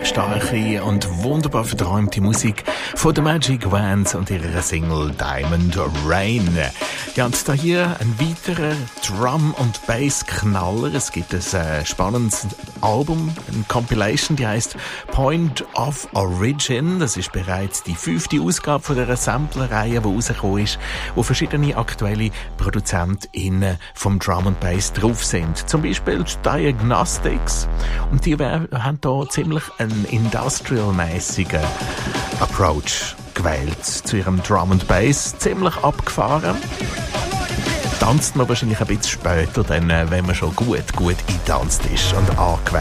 starke und wunderbar verträumte Musik von The Magic Vans und ihrer Single Diamond Rain. Ja, und da hier ein weiterer Drum- und Bass-Knaller. Es gibt ein spannendes Album, eine Compilation, die heißt Point of Origin. Das ist bereits die 5. Ausgabe von dieser Sampler-Reihe, die rausgekommen ist, wo verschiedene aktuelle ProduzentInnen vom Drum und Bass drauf sind. Zum Beispiel die Diagnostics. Und die haben da ziemlich einen industrial-mäßigen Approach gewählt zu ihrem Drum und Bass. Ziemlich abgefahren. Tanzt man wahrscheinlich ein bisschen später, dann, wenn man schon gut eingetanzt ist und angewählt.